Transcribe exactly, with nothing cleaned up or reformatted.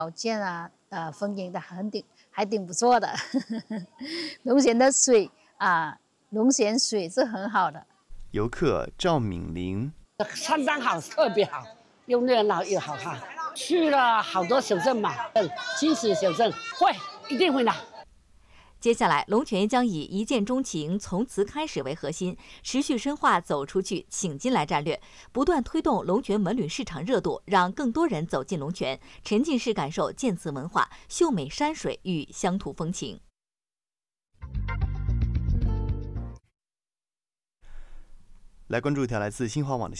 条件啊，呃，风景的很顶还挺不错的。龙泉的水啊，龙泉水是很好的。 游客赵敏玲， 相当好，特别好，又热闹又好看。去了好多小镇嘛，嗯，金石小镇会一定会的。 接下来，龙泉将以一见钟情，从此开始为核心，持续深化走出去、请进来战略，不断推动龙泉文旅市场热度，让更多人走进龙泉，沉浸式感受建祠文化、秀美山水与乡土风情。 来关注一条来自新华网的消息。